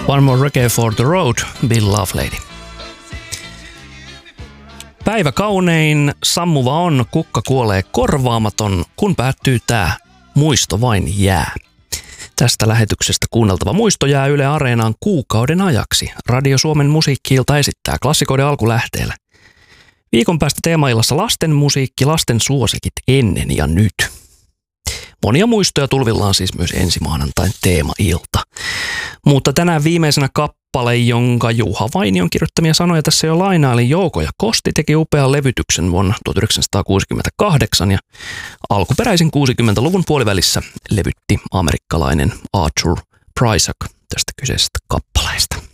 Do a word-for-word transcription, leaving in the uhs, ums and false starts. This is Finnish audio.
One More Reggae for the Road, Bill Lovelady. Päivä kaunein, sammuva on, kukka kuolee korvaamaton, kun päättyy tää muisto vain jää. Tästä lähetyksestä kuunneltava muisto jää Yle Areenaan kuukauden ajaksi. Radio Suomen musiikki-ilta esittää klassikoiden alkulähteellä. Viikon päästä teemaillassa lasten musiikki, lasten suosikit ennen ja nyt. Monia muistoja tulvillaan siis myös ensi maanantain teemailta. Mutta tänään viimeisenä kappale, jonka Juha Vainion kirjoittamia sanoja tässä jo lainaili, Jouko ja Kosti teki upean levytyksen vuonna tuhatyhdeksänsataakuusikymmentäkahdeksan ja alkuperäisin kuusikymmentäluvun puolivälissä levytti amerikkalainen Arthur Prysock tästä kyseisestä kappaleesta.